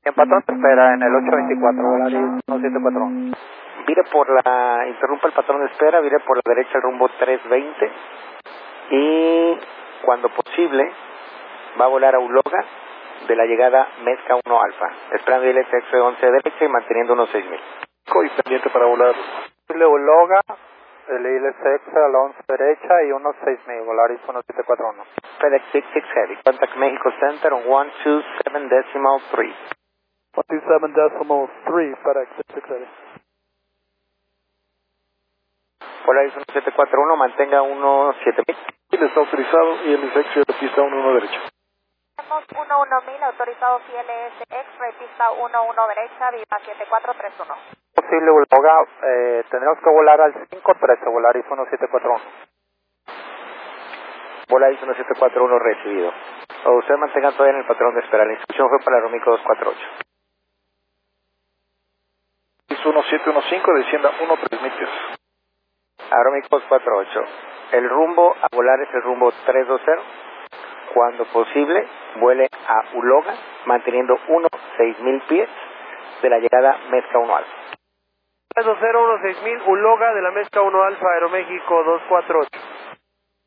En patrón te espera en el 824, Volaris 1741. Interrumpa el patrón de espera, vire por la derecha el rumbo 320 y cuando posible va a volar a Uloga de la llegada Mezca 1 Alfa, esperando el ILS 11 derecha y manteniendo unos 6000. Y pendiente para volar. Uloga, el ILS a la 11 derecha y unos 6000, Volaris 1741. FedEx 66 Heavy, contact Mexico Center on 127.3. 127.3, FedEx 66. Volaris 1741, mantenga unos 7000. Está autorizado y el ILS de pista 11 derecha. Tenemos 11000, autorizado CLS X-Ray, pista 11 derecha, Viva 7431. Posible Uloga, tendremos que volar al 513, Volaris 1741. Volaris 1741 recibido. Usted mantenga todavía en el patrón de espera. La instrucción fue para Aeroméxico 248. 1715, descienda 13 metros. Aeroméxico 248. El rumbo a volar es el rumbo 320. Cuando posible, vuele a Uloga, manteniendo 6000 pies de la llegada Mezca 1 Alfa. 320, 6000, Uloga de la Mezca 1 Alfa, Aeroméxico 248.